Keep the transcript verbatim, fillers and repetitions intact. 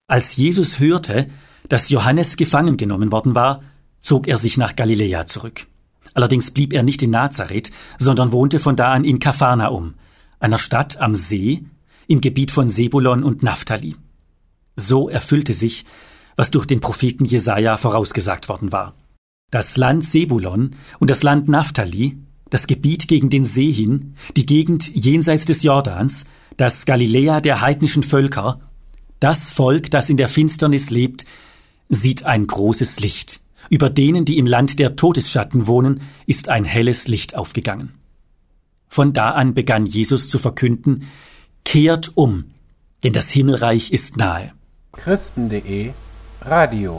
Als Jesus hörte, dass Johannes gefangen genommen worden war, zog er sich nach Galiläa zurück. Allerdings blieb er nicht in Nazareth, sondern wohnte von da an in Kapharnaum, einer Stadt am See, im Gebiet von Sebulon und Naphtali. So erfüllte sich, was durch den Propheten Jesaja vorausgesagt worden war. Das Land Sebulon und das Land Naphtali, das Gebiet gegen den See hin, die Gegend jenseits des Jordans, das Galiläa der heidnischen Völker, das Volk, das in der Finsternis lebt, sieht ein großes Licht. Über denen, die im Land der Todesschatten wohnen, ist ein helles Licht aufgegangen. Von da an begann Jesus zu verkünden: Kehrt um, denn das Himmelreich ist nahe. Christen punkt de Radio